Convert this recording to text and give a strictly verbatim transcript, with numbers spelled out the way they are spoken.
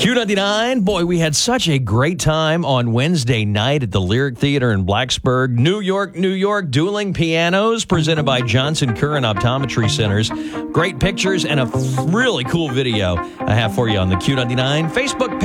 Q ninety-nine, boy, we had such a great time on Wednesday night at the Lyric Theater in Blacksburg, New York, New York. Dueling Pianos, presented by Johnson Curran Optometry Centers. Great pictures and a really cool video I have for you on the Q ninety-nine Facebook page.